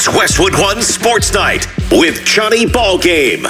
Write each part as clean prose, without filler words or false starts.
Westwood One Sports Night with Johnny Ballgame.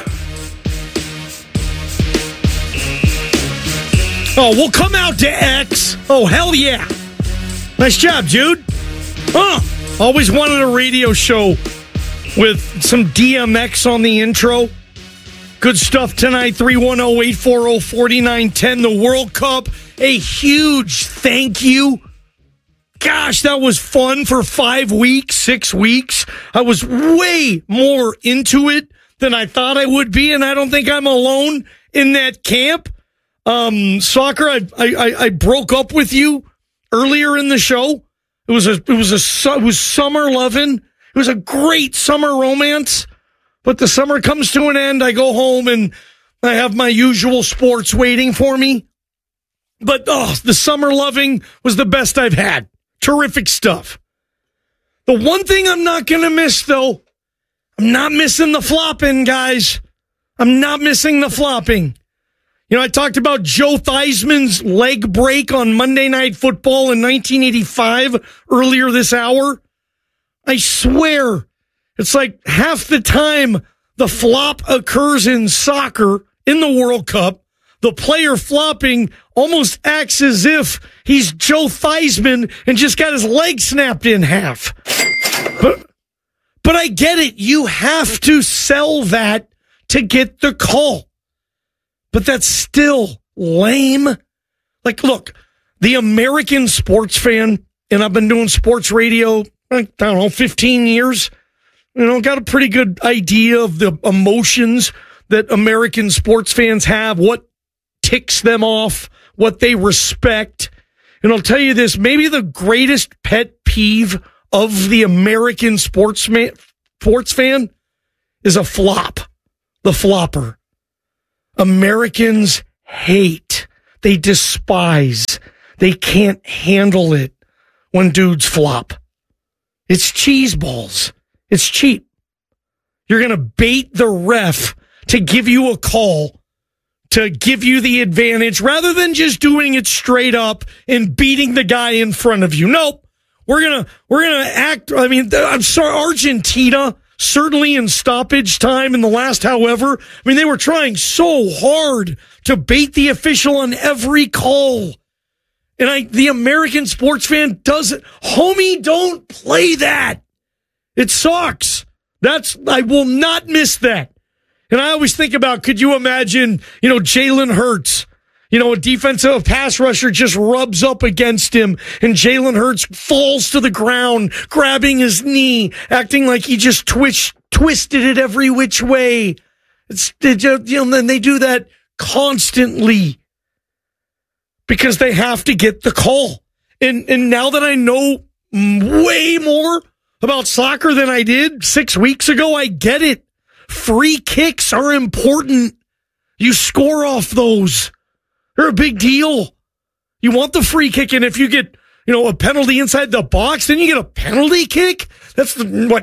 Oh, we'll come out to X. Oh, hell yeah. Nice job, dude. Always wanted a radio show with some DMX on the intro. Good stuff tonight. 310-840-4910. The World Cup. A huge thank you. Gosh, that was fun for 5 weeks, 6 weeks. I was way more into it than I thought I would be, and I don't think I'm alone in that camp. Soccer, I broke up with you earlier in the show. It was summer loving. It was a great summer romance, but the summer comes to an end. I go home and I have my usual sports waiting for me. But the summer loving was the best I've had. Terrific stuff. The one thing I'm not going to miss, though, I'm not missing the flopping, guys. I'm not missing the flopping. You know, I talked about Joe Theismann's leg break on Monday Night Football in 1985 earlier this hour. I swear, it's like half the time the flop occurs in soccer in the World Cup, the player flopping almost acts as if he's Joe Theismann and just got his leg snapped in half. But I get it. You have to sell that to get the call. But that's still lame. Like, look, the American sports fan, and I've been doing sports radio, I don't know, 15 years, got a pretty good idea of the emotions that American sports fans have, what ticks them off, what they respect. And I'll tell you this, maybe the greatest pet peeve of the American sports fan is a flop, the flopper. Americans hate, they despise, they can't handle it when dudes flop. It's cheese balls. It's cheap. You're going to bait the ref to give you a call, to give you the advantage, rather than just doing it straight up and beating the guy in front of you. Nope. We're gonna act. I mean, I'm sorry, Argentina, certainly in stoppage time in the last, however, they were trying so hard to bait the official on every call. And the American sports fan doesn't. Homie, don't play that. It sucks. I will not miss that. And I always think about, could you imagine, Jalen Hurts, a defensive pass rusher just rubs up against him and Jalen Hurts falls to the ground, grabbing his knee, acting like he just twisted it every which way. Then they do that constantly because they have to get the call. And now that I know way more about soccer than I did 6 weeks ago, I get it. Free kicks are important. You score off those. They're a big deal. You want the free kick, and if you get, a penalty inside the box, then you get a penalty kick. That's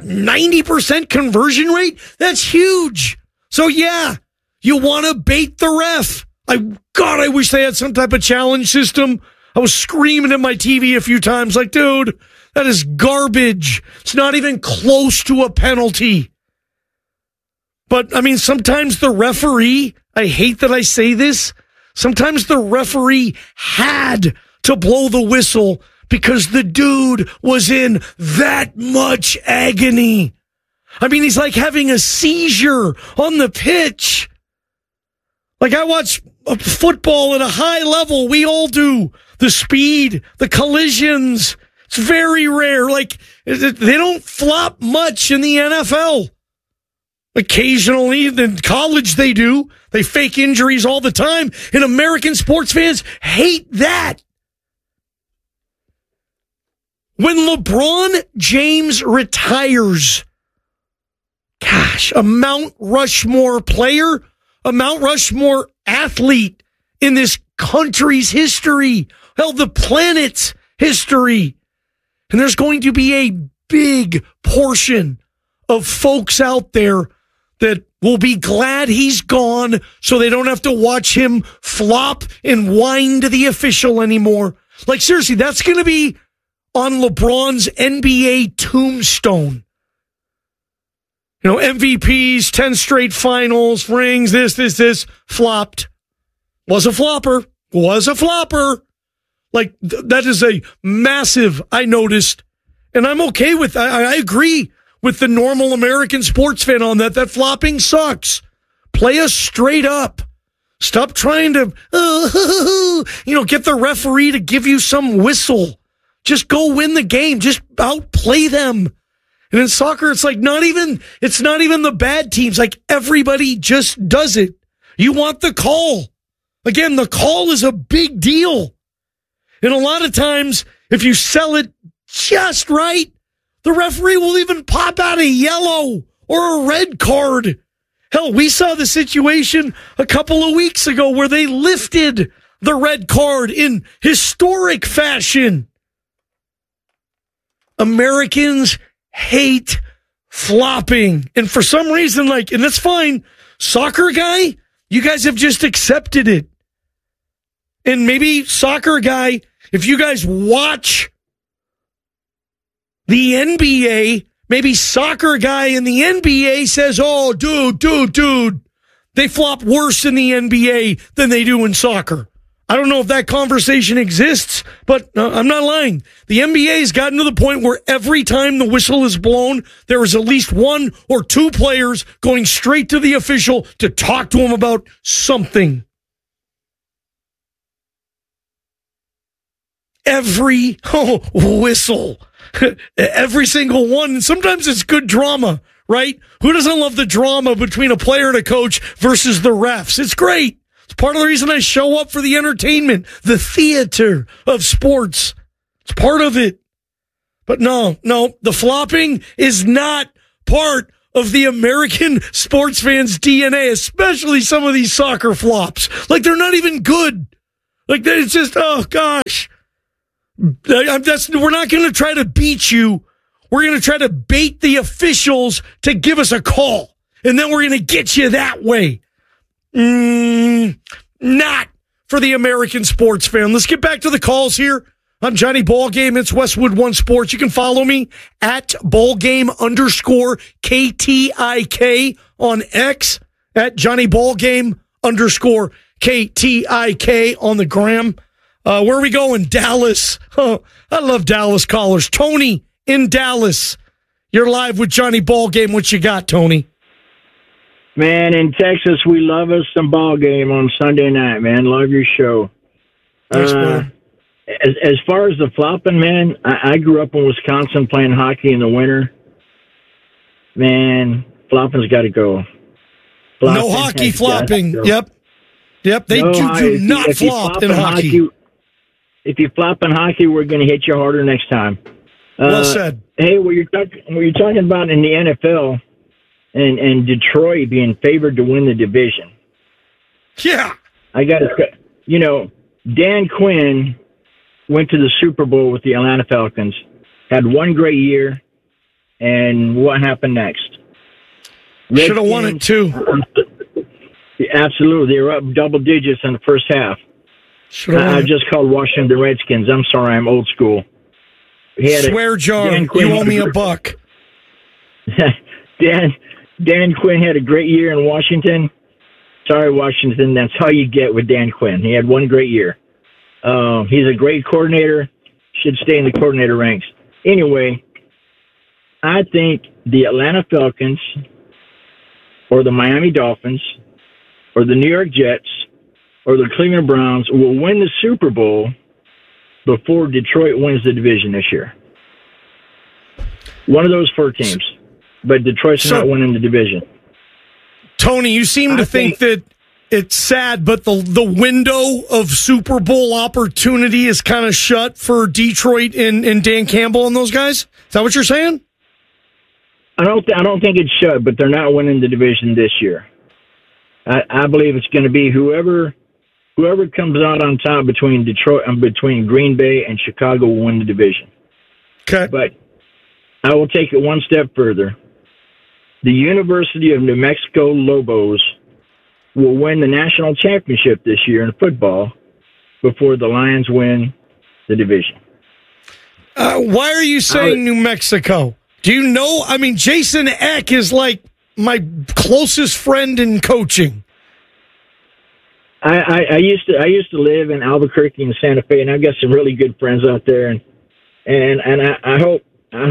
90% conversion rate? That's huge. So yeah, you want to bait the ref. I wish they had some type of challenge system. I was screaming at my TV a few times like, dude, that is garbage. It's not even close to a penalty. But, sometimes the referee, I hate that I say this, sometimes the referee had to blow the whistle because the dude was in that much agony. He's like having a seizure on the pitch. Like, I watch football at a high level. We all do. The speed, the collisions. It's very rare. Like, they don't flop much in the NFL. Occasionally, in college they do. They fake injuries all the time. And American sports fans hate that. When LeBron James retires, gosh, a Mount Rushmore player, a Mount Rushmore athlete in this country's history, hell, the planet's history. And there's going to be a big portion of folks out there that will be glad he's gone so they don't have to watch him flop and whine to the official anymore. Like, seriously, that's going to be on LeBron's NBA tombstone. MVPs, 10 straight finals, rings, this, flopped. Was a flopper. Like, that is a massive, I noticed. And I'm okay with, I agree with the normal American sports fan on that. That flopping sucks. Play us straight up. Stop trying to, get the referee to give you some whistle. Just go win the game. Just outplay them. And in soccer, it's like it's not even the bad teams. Like, everybody just does it. You want the call. Again, the call is a big deal. And a lot of times, if you sell it just right, the referee will even pop out a yellow or a red card. Hell, we saw the situation a couple of weeks ago where they lifted the red card in historic fashion. Americans hate flopping. And for some reason, and that's fine, soccer guy, you guys have just accepted it. And maybe soccer guy, if you guys watch the NBA, maybe soccer guy in the NBA says, oh, dude, they flop worse in the NBA than they do in soccer. I don't know if that conversation exists, but I'm not lying. The NBA has gotten to the point where every time the whistle is blown, there is at least one or two players going straight to the official to talk to him about something. Every whistle. Every single one. And sometimes it's good drama, right? Who doesn't love the drama between a player and a coach versus the refs? It's great. It's part of the reason I show up for the entertainment, the theater of sports. It's part of it. But no, the flopping is not part of the American sports fans' DNA, especially some of these soccer flops. Like, they're not even good. Like, it's just, oh gosh. We're not going to try to beat you. We're going to try to bait the officials to give us a call. And then we're going to get you that way. Not for the American sports fan. Let's get back to the calls here. I'm Johnny Ballgame. It's Westwood One Sports. You can follow me at Ballgame_KTIK on X, at Johnny Ballgame_KTIK on the gram. Where are we going? Dallas. Oh, I love Dallas callers. Tony in Dallas. You're live with Johnny Ballgame. What you got, Tony? Man, in Texas, we love us some ball game on Sunday night, man. Love your show. Thanks, man. As far as the flopping, man, I grew up in Wisconsin playing hockey in the winter. Man, flopping's got to go. No hockey flopping. Yep. They do not flop in hockey. If you flop in hockey, we're going to hit you harder next time. Well said. Hey, what you're talking about in the NFL and Detroit being favored to win the division. Yeah. I got to, Dan Quinn went to the Super Bowl with the Atlanta Falcons, had one great year, and what happened next? Should have won it too. Absolutely. They were up double digits in the first half. I just called Washington Redskins. I'm sorry, I'm old school. Swear jar, you owe me $1. Dan Quinn had a great year in Washington. Sorry, Washington, that's how you get with Dan Quinn. He had one great year. He's a great coordinator, should stay in the coordinator ranks. Anyway, I think the Atlanta Falcons or the Miami Dolphins or the New York Jets or the Cleveland Browns will win the Super Bowl before Detroit wins the division this year. One of those four teams. But Detroit's not winning the division. Tony, you seem to think that it's sad, but the window of Super Bowl opportunity is kind of shut for Detroit and Dan Campbell and those guys? Is that what you're saying? I don't think it's shut, but they're not winning the division this year. I believe it's going to be whoever comes out on top between Detroit and between Green Bay and Chicago will win the division. Okay. But I will take it one step further. The University of New Mexico Lobos will win the national championship this year in football before the Lions win the division. Why are you saying New Mexico? Do you know? I mean, Jason Eck is like my closest friend in coaching. I used to live in Albuquerque and Santa Fe, and I've got some really good friends out there, and I hope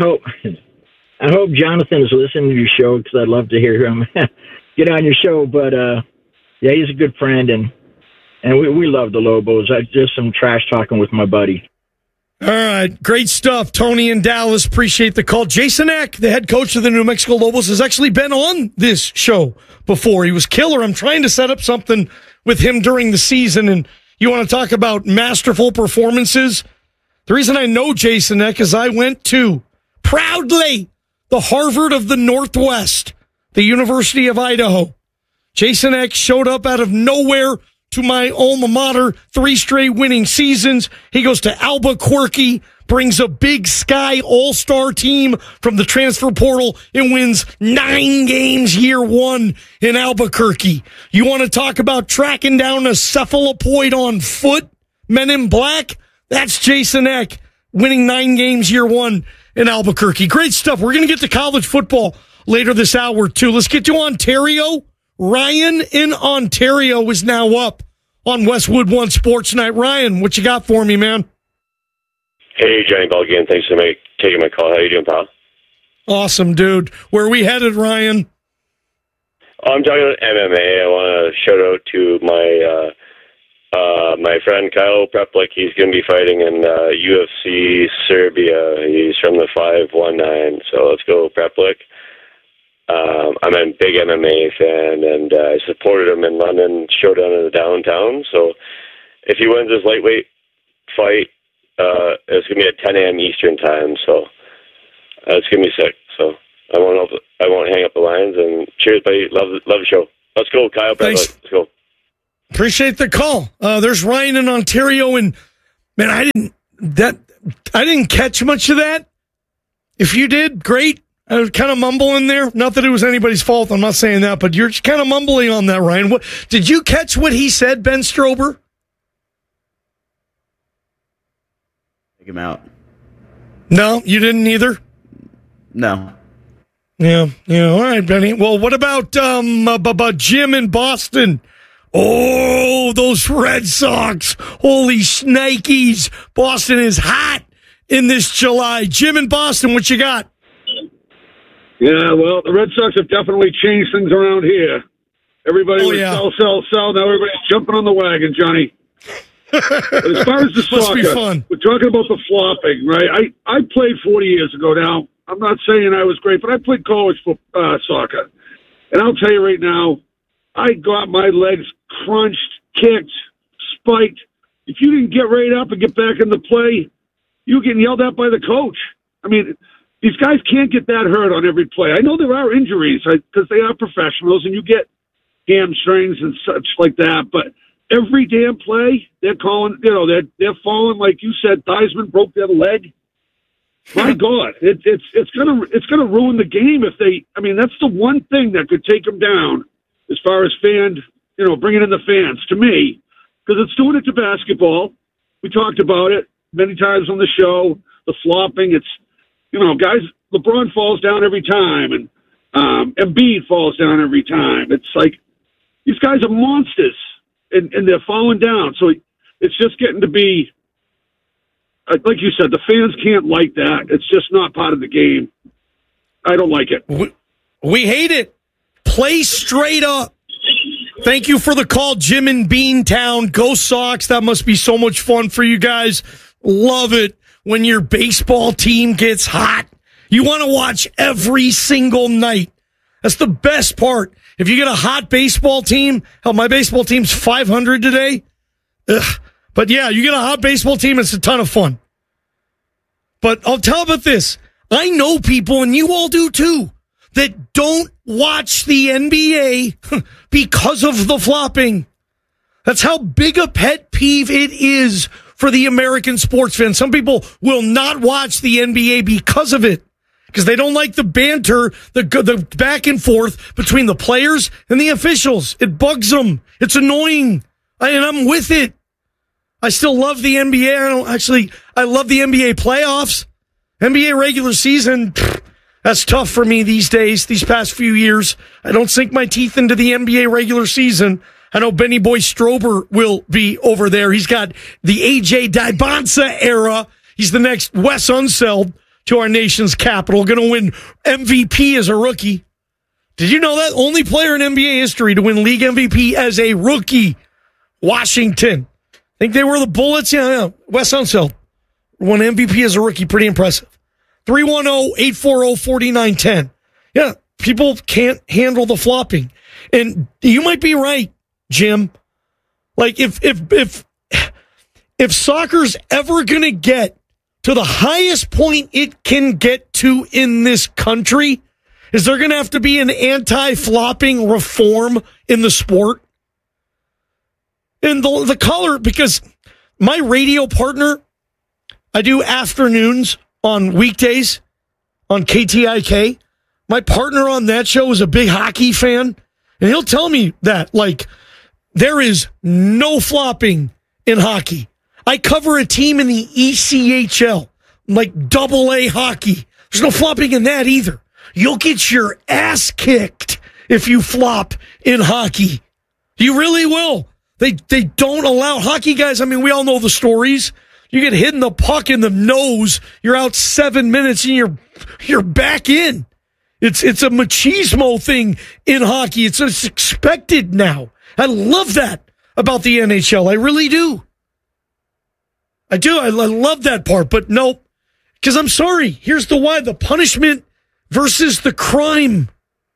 Jonathan is listening to your show, because I'd love to hear him get on your show. But yeah, he's a good friend, and we love the Lobos. I just some trash talking with my buddy. All right, great stuff, Tony in Dallas. Appreciate the call. Jason Eck, the head coach of the New Mexico Lobos, has actually been on this show before. He was killer. I'm trying to set up something with him during the season, and you want to talk about masterful performances? The reason I know Jason Eck is I went to, proudly, the Harvard of the Northwest, the University of Idaho. Jason Eck showed up out of nowhere to my alma mater, 3 straight winning seasons. He goes to Albuquerque, brings a Big Sky all-star team from the transfer portal, and wins 9 games year 1 in Albuquerque. You want to talk about tracking down a cephalopoid on foot, Men in Black? That's Jason Eck, winning 9 games year 1 in Albuquerque. Great stuff. We're going to get to college football later this hour, too. Let's get to Ontario. Ryan in Ontario is now up on Westwood One Sports Night. Ryan, what you got for me, man? Hey, Johnny Ball again. Thanks for taking my call. How you doing, pal? Awesome, dude. Where are we headed, Ryan? I'm talking about MMA. I want to shout out to my friend Kyle Preplik. He's going to be fighting in UFC Serbia. He's from the 519. So let's go, Preplik. I'm a big MMA fan, and I supported him in London Showdown in the Downtown. So if he wins this lightweight fight, it's going to be at 10 a.m. Eastern time. So it's going to be sick. So I won't hang up the lines. And cheers, buddy. Love the show. Let's go, Kyle. Thanks. Let's go. Appreciate the call. There's Ryan in Ontario, and man, I didn't catch much of that. If you did, great. I was kind of mumbling there. Not that it was anybody's fault. I'm not saying that, but you're kind of mumbling on that, Ryan. What did you catch what he said, Ben Strober? Take him out. No, you didn't either? No. Yeah. All right, Benny. Well, what about Jim in Boston? Oh, those Red Sox. Holy shnikes. Boston is hot in this July. Jim in Boston, what you got? Yeah, well, the Red Sox have definitely changed things around here. Everybody was sell. Now everybody's jumping on the wagon, Johnny. But as far as the soccer, we're talking about the flopping, right? I played 40 years ago now. I'm not saying I was great, but I played college soccer. And I'll tell you right now, I got my legs crunched, kicked, spiked. If you didn't get right up and get back into play, you were getting yelled at by the coach. I mean, these guys can't get that hurt on every play. I know there are injuries because they are professionals and you get hamstrings and such like that, but every damn play they're calling, they're falling, like you said, Theismann broke their leg. My God, it's gonna ruin the game if they. I mean, that's the one thing that could take them down as far as bringing in the fans to me, because it's doing it to basketball. We talked about it many times on the show. The flopping, it's guys. LeBron falls down every time, and Embiid falls down every time. It's like these guys are monsters, and they're falling down. So it's just getting to be. Like you said, the fans can't like that. It's just not part of the game. I don't like it. We hate it. Play straight up. Thank you for the call, Jim in Beantown. Go Sox. That must be so much fun for you guys. Love it when your baseball team gets hot. You want to watch every single night. That's the best part. If you get a hot baseball team, hell, my baseball team's 500 today. Ugh. But yeah, you get a hot baseball team, it's a ton of fun. But I'll tell you about this. I know people, and you all do too, that don't watch the NBA because of the flopping. That's how big a pet peeve it is for the American sports fan. Some people will not watch the NBA because of it, because they don't like the banter, the back and forth between the players and the officials. It bugs them. It's annoying. And I'm with it. I still love the NBA. I love the NBA playoffs. NBA regular season, That's tough for me these days, these past few years. I don't sink my teeth into the NBA regular season. I know Benny Boy Strober will be over there. He's got the A.J. Dybonsa era. He's the next Wes Unseld to our nation's capital. Going to win MVP as a rookie. Did you know that? Only player in NBA history to win league MVP as a rookie. Washington. Think they were the Bullets? Yeah. Wes Unseld won MVP as a rookie. Pretty impressive. 310-840-4910. Yeah, people can't handle the flopping. And you might be right, Jim. Like, if soccer's ever going to get to the highest point it can get to in this country, is there going to have to be an anti-flopping reform in the sport? And the color, because my radio partner, I do afternoons on weekdays on KTIK. My partner on that show is a big hockey fan, and he'll tell me that, like, there is no flopping in hockey. I cover a team in the ECHL, like AA hockey. There's no flopping in that either. You'll get your ass kicked if you flop in hockey. You really will. They don't allow hockey guys. I mean, we all know the stories. You get hit in the puck in the nose, you're out 7 minutes and you're back in. It's a machismo thing in hockey. It's expected now. I love that about the NHL. I really do. I do. I love that part, but no, because I'm sorry. Here's the why. The punishment versus the crime.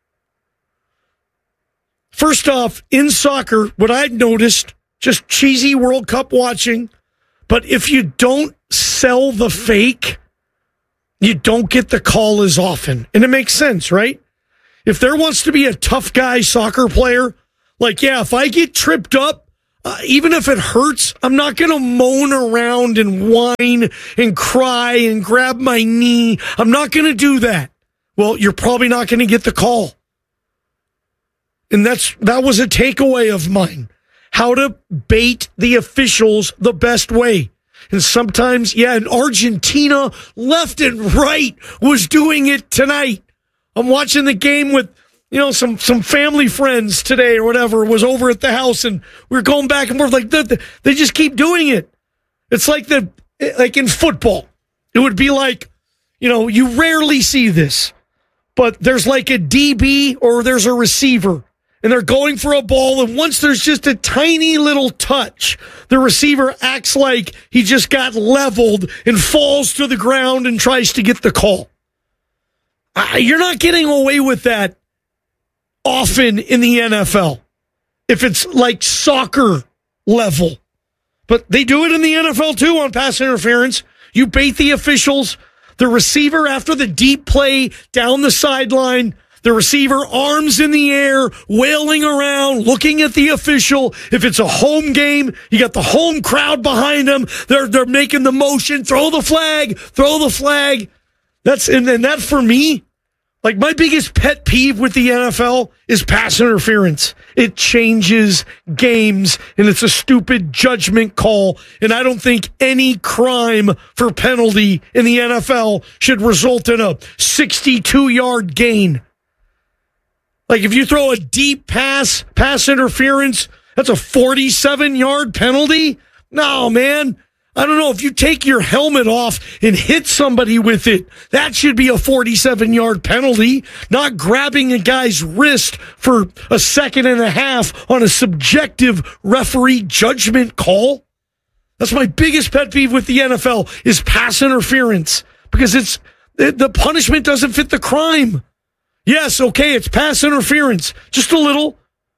First off, in soccer, what I've noticed, just cheesy World Cup watching, but if you don't sell the fake, you don't get the call as often. And it makes sense, right? If there wants to be a tough guy soccer player, like, yeah, if I get tripped up, even if it hurts, I'm not going to moan around and whine and cry and grab my knee. I'm not going to do that. Well, you're probably not going to get the call. And that was a takeaway of mine. How to bait the officials the best way. And sometimes, yeah, in Argentina, left and right was doing it tonight. I'm watching the game with, some family friends today or whatever, was over at the house, and we were going back and forth. Like, they just keep doing it. It's like in football. It would be like, you rarely see this, but there's like a DB or there's a receiver, and they're going for a ball, and once there's just a tiny little touch, the receiver acts like he just got leveled and falls to the ground and tries to get the call. You're not getting away with that often in the NFL, if it's like soccer level. But they do it in the NFL too on pass interference. You bait the officials. The receiver, after the deep play down the sideline, the receiver arms in the air, wailing around, looking at the official. If it's a home game, you got the home crowd behind them. They're making the motion, throw the flag. And that for me, like, my biggest pet peeve with the NFL is pass interference. It changes games, and it's a stupid judgment call, and I don't think any crime for penalty in the NFL should result in a 62-yard gain. Like, if you throw a deep pass interference, that's a 47-yard penalty? No, man. I don't know. If you take your helmet off and hit somebody with it, that should be a 47-yard penalty, not grabbing a guy's wrist for a second and a half on a subjective referee judgment call. That's my biggest pet peeve with the NFL is pass interference, because the punishment doesn't fit the crime. Yes, okay, it's pass interference, just a little,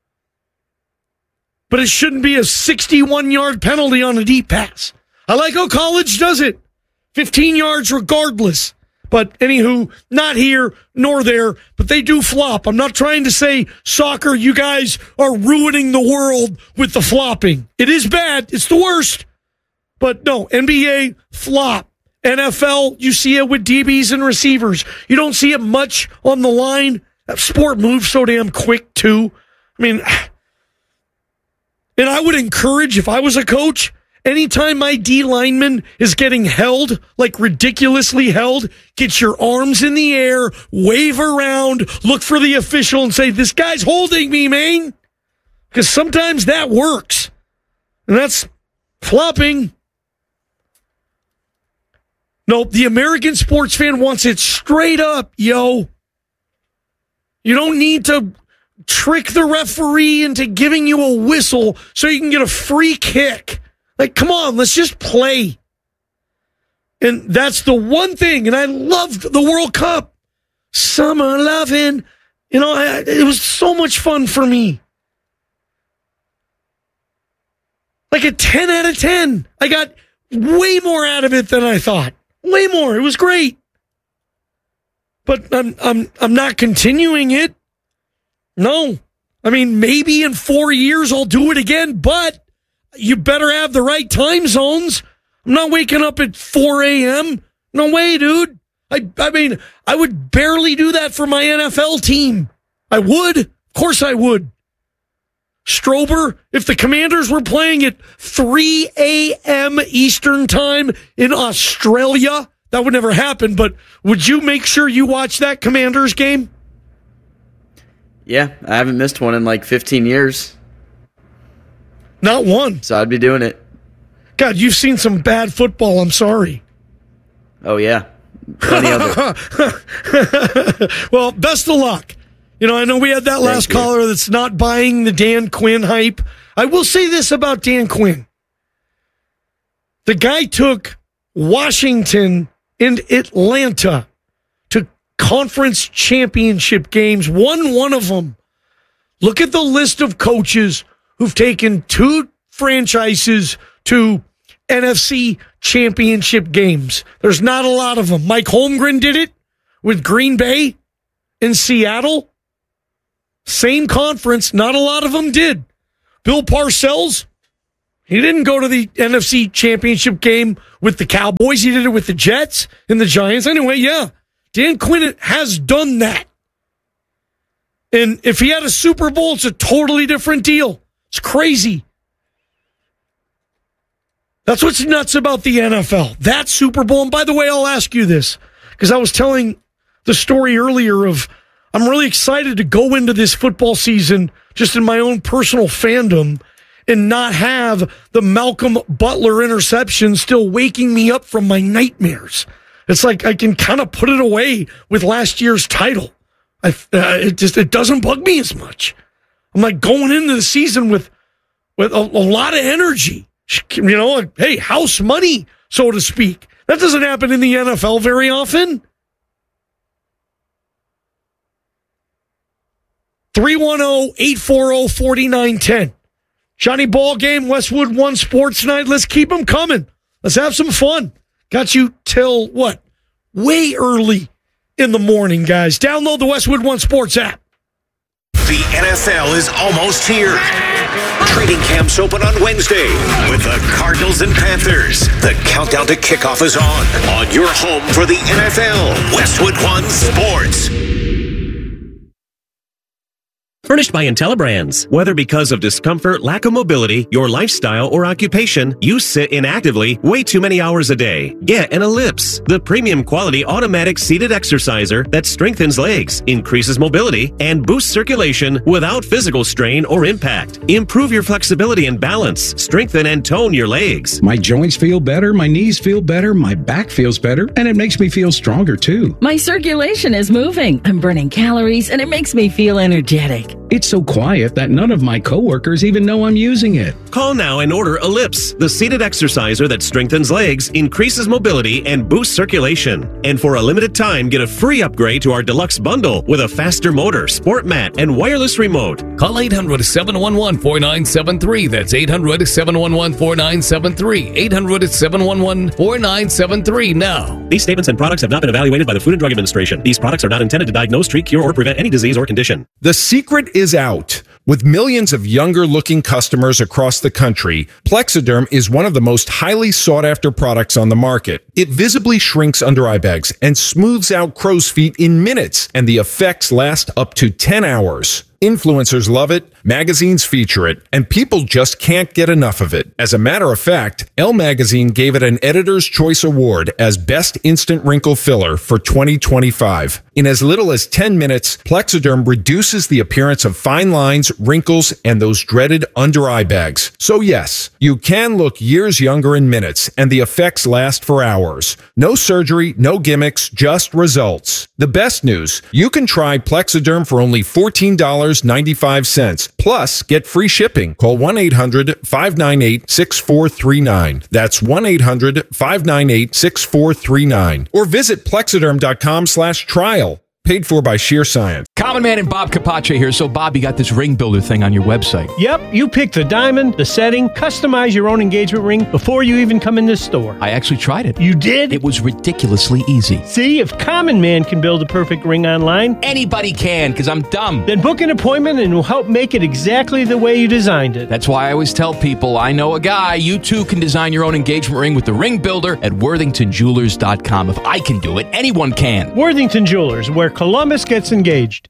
but it shouldn't be a 61-yard penalty on a deep pass. I like how college does it. 15 yards regardless. But anywho, not here nor there, but they do flop. I'm not trying to say, soccer, you guys are ruining the world with the flopping. It is bad. It's the worst. But no, NBA, flop. NFL, you see it with DBs and receivers. You don't see it much on the line. That sport moves so damn quick, too. I mean, and I would encourage, if I was a coach, Anytime my D lineman is getting held, like ridiculously held, get your arms in the air, wave around, look for the official and say, this guy's holding me, man. Because sometimes that works. And that's flopping. Nope, the American sports fan wants it straight up, yo. You don't need to trick the referee into giving you a whistle so you can get a free kick. Like, come on, let's just play. And that's the one thing. And I loved the World Cup. Summer loving. You know, it was so much fun for me. Like a 10 out of 10. I got way more out of it than I thought. Way more. It was great. But I'm not continuing it. No. I mean, maybe in 4 years I'll do it again, but you better have the right time zones. I'm not waking up at 4 a.m. No way, dude. I mean, I would barely do that for my NFL team. I would. Of course I would. Strober, if the Commanders were playing at 3 a.m. Eastern time in Australia, that would never happen, but would you make sure you watch that Commanders game? Yeah, I haven't missed one in like 15 years. Not one. So I'd be doing it. God, you've seen some bad football. I'm sorry. Oh, yeah. Plenty of it. Well, best of luck. You know, I know we had that last caller that's not buying the Dan Quinn hype. I will say this about Dan Quinn. The guy took Washington and Atlanta to conference championship games, won one of them. Look at the list of coaches who've taken two franchises to NFC championship games. There's not a lot of them. Mike Holmgren did it with Green Bay and Seattle. Same conference. Not a lot of them did. Bill Parcells, he didn't go to the NFC championship game with the Cowboys. He did it with the Jets and the Giants. Anyway, yeah, Dan Quinn has done that. And if he had a Super Bowl, it's a totally different deal. It's crazy. That's what's nuts about the NFL. That Super Bowl, and by the way, I'll ask you this, because I was telling the story earlier of I'm really excited to go into this football season just in my own personal fandom and not have the Malcolm Butler interception still waking me up from my nightmares. It's like I can kind of put it away with last year's title. It doesn't bug me as much. I'm like going into the season with a lot of energy. You know, like, hey, house money, so to speak. That doesn't happen in the NFL very often. 310-840-4910. Johnny Ballgame, Westwood One Sports Night. Let's keep them coming. Let's have some fun. Got you till what? Way early in the morning, guys. Download the Westwood One Sports app. The NFL is almost here. Training camps open on Wednesday with the Cardinals and Panthers. The countdown to kickoff is on your home for the NFL, Westwood One Sports. Furnished by IntelliBrands. Whether because of discomfort, lack of mobility, your lifestyle, or occupation, you sit inactively way too many hours a day. Get an Ellipse, the premium quality automatic seated exerciser that strengthens legs, increases mobility, and boosts circulation without physical strain or impact. Improve your flexibility and balance. Strengthen and tone your legs. My joints feel better, my knees feel better, my back feels better, and it makes me feel stronger too. My circulation is moving. I'm burning calories, and it makes me feel energetic. It's so quiet that none of my coworkers even know I'm using it. Call now and order Ellipse, the seated exerciser that strengthens legs, increases mobility, and boosts circulation. And for a limited time, get a free upgrade to our deluxe bundle with a faster motor, sport mat, and wireless remote. Call 800-711-4973. That's 800-711-4973. 800-711-4973 now. These statements and products have not been evaluated by the Food and Drug Administration. These products are not intended to diagnose, treat, cure, or prevent any disease or condition. The secret is out. With millions of younger-looking customers across the country, Plexiderm is one of the most highly sought-after products on the market. It visibly shrinks under-eye bags and smooths out crow's feet in minutes, and the effects last up to 10 hours. Influencers love it, magazines feature it, and people just can't get enough of it. As a matter of fact, Elle Magazine gave it an Editor's Choice Award as Best Instant Wrinkle Filler for 2025. In as little as 10 minutes, Plexiderm reduces the appearance of fine lines, wrinkles, and those dreaded under-eye bags. So yes, you can look years younger in minutes, and the effects last for hours. No surgery, no gimmicks, just results. The best news, you can try Plexiderm for only $14.95. Plus, get free shipping. Call 1-800-598-6439. That's 1-800-598-6439. Or visit Plexiderm.com/trial. Paid for by Sheer Science. Common Man and Bob Capace here. So, Bob, you got this ring builder thing on your website. Yep, you pick the diamond, the setting, customize your own engagement ring before you even come in this store. I actually tried it. You did? It was ridiculously easy. See, if Common Man can build a perfect ring online, anybody can, because I'm dumb. Then book an appointment and we'll help make it exactly the way you designed it. That's why I always tell people, I know a guy. You too can design your own engagement ring with the ring builder at WorthingtonJewelers.com. If I can do it, anyone can. Worthington Jewelers, where Columbus gets engaged.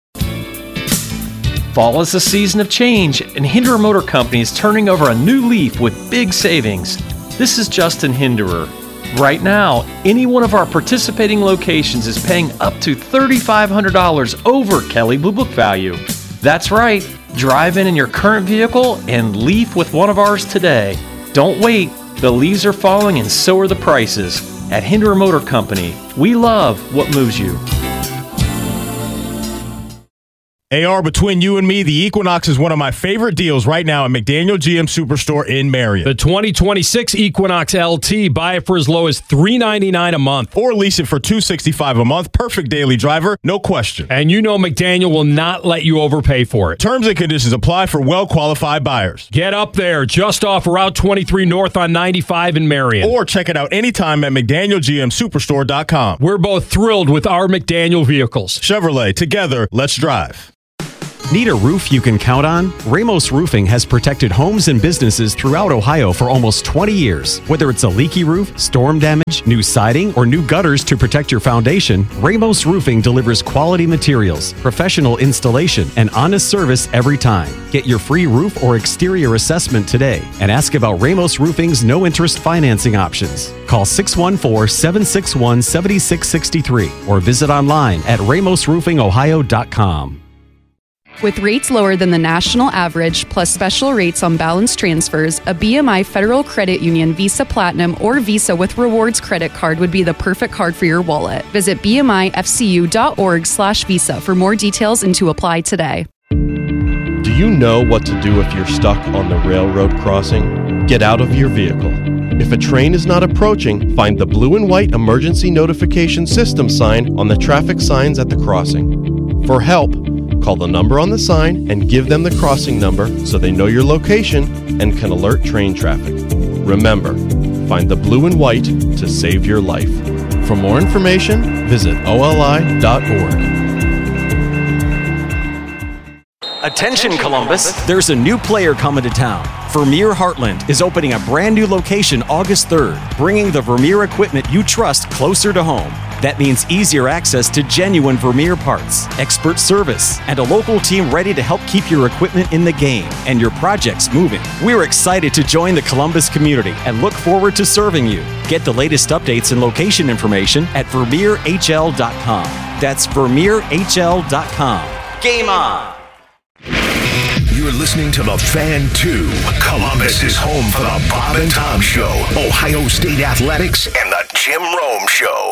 Fall is a season of change, and Hinderer Motor Company is turning over a new leaf with big savings. This is Justin Hinderer. Right now, any one of our participating locations is paying up to $3,500 over Kelley Blue Book value. That's right. Drive in your current vehicle and leave with one of ours today. Don't wait. The leaves are falling and so are the prices. At Hinderer Motor Company, we love what moves you. AR, between you and me, the Equinox is one of my favorite deals right now at McDaniel GM Superstore in Marion. The 2026 Equinox LT, buy it for as low as $399 a month. Or lease it for $265 a month. Perfect daily driver, no question. And you know McDaniel will not let you overpay for it. Terms and conditions apply for well-qualified buyers. Get up there, just off Route 23 North on 95 in Marion. Or check it out anytime at McDanielGMSuperstore.com. We're both thrilled with our McDaniel vehicles. Chevrolet, together, let's drive. Need a roof you can count on? Ramos Roofing has protected homes and businesses throughout Ohio for almost 20 years. Whether it's a leaky roof, storm damage, new siding, or new gutters to protect your foundation, Ramos Roofing delivers quality materials, professional installation, and honest service every time. Get your free roof or exterior assessment today and ask about Ramos Roofing's no-interest financing options. Call 614-761-7663 or visit online at ramosroofingohio.com. With rates lower than the national average, plus special rates on balance transfers, a BMI Federal Credit Union Visa Platinum or Visa with Rewards credit card would be the perfect card for your wallet. Visit bmifcu.org/visa for more details and to apply today. Do you know what to do if you're stuck on the railroad crossing? Get out of your vehicle. If a train is not approaching, find the blue and white emergency notification system sign on the traffic signs at the crossing. For help, call the number on the sign and give them the crossing number so they know your location and can alert train traffic. Remember, find the blue and white to save your life. For more information, visit oli.org. Attention Columbus, there's a new player coming to town. Vermeer Heartland is opening a brand new location August 3rd, bringing the Vermeer equipment you trust closer to home. That means easier access to genuine Vermeer parts, expert service, and a local team ready to help keep your equipment in the game and your projects moving. We're excited to join the Columbus community and look forward to serving you. Get the latest updates and location information at VermeerHL.com. That's VermeerHL.com. Game on! You're listening to The Fan 2. Columbus is home for the Bob and Tom Show, Ohio State Athletics, and the Jim Rome Show.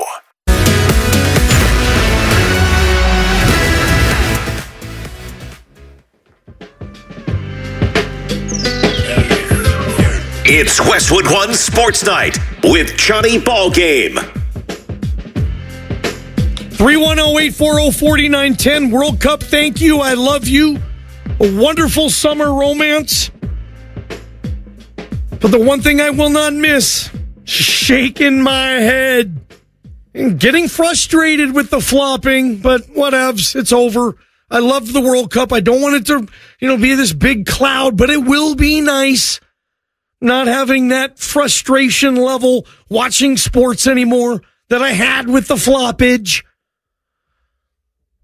It's Westwood One Sports Night with Johnny Ballgame. 310-840-4910 World Cup, thank you, I love you. A wonderful summer romance. But the one thing I will not miss, shaking my head and getting frustrated with the flopping, but whatevs, it's over. I love the World Cup. I don't want it to, be this big cloud, but it will be nice not having that frustration level watching sports anymore that I had with the floppage.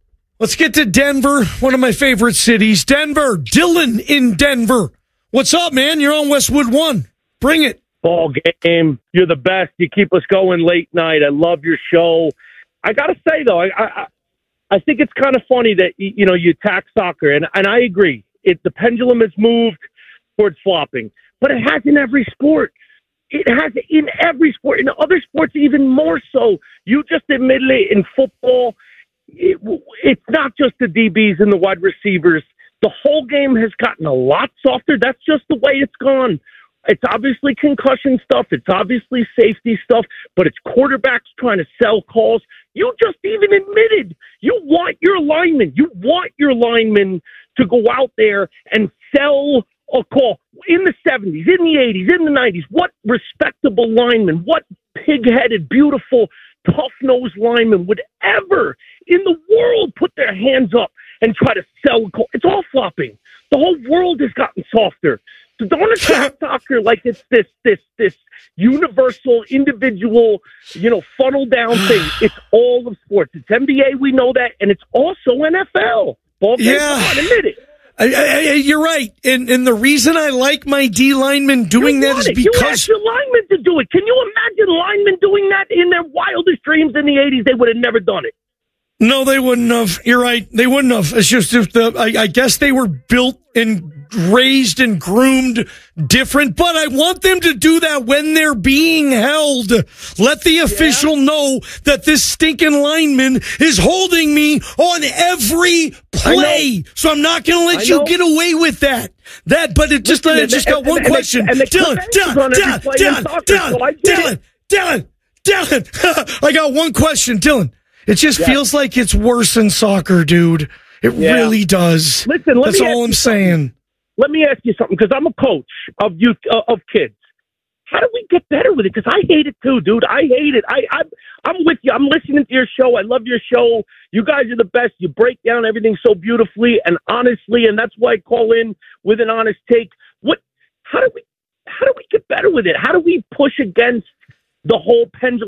Let's get to Denver, one of my favorite cities. Denver, Dylan in Denver. What's up, man? You're on Westwood One. Bring it. Ball game. You're the best. You keep us going late night. I love your show. I got to say, though, I think it's kind of funny that, you attack soccer, and I agree. The pendulum has moved towards flopping, but it has in every sport. It has in every sport. In other sports, even more so. You just admitted it in football. It's not just the DBs and the wide receivers. The whole game has gotten a lot softer. That's just the way it's gone. It's obviously concussion stuff. It's obviously safety stuff, but it's quarterbacks trying to sell calls. You just even admitted you want your linemen. You want your linemen to go out there and sell a call. In the 70s, in the 80s, in the 90s, what respectable lineman, what pig-headed, beautiful, tough-nosed lineman would ever in the world put their hands up and try to sell a call? It's all flopping. The whole world has gotten softer. So don't attack soccer like it's this universal, individual, funnel down thing. It's all of sports. It's NBA, we know that, and it's also NFL. Ball game, admit it. You're right. And the reason I like my D linemen doing that is because... You asked your linemen to do it. Can you imagine linemen doing that in their wildest dreams in the 80s? They would have never done it. No, they wouldn't have. You're right. They wouldn't have. It's just I guess they were built and raised and groomed different, but I want them to do that when they're being held. Let the official know that this stinking lineman is holding me on every play. So I'm not going to let you get away with that. But it just, I just got one question. Dylan. I got one question, Dylan. It just feels like it's worse in soccer, dude. It really does. Listen, that's all I'm saying. Let me ask you something, because I'm a coach of youth, of kids. How do we get better with it? Because I hate it too, dude. I hate it. I'm with you. I'm listening to your show. I love your show. You guys are the best. You break down everything so beautifully and honestly, and that's why I call in with an honest take. How do we get better with it? How do we push against the whole pendulum?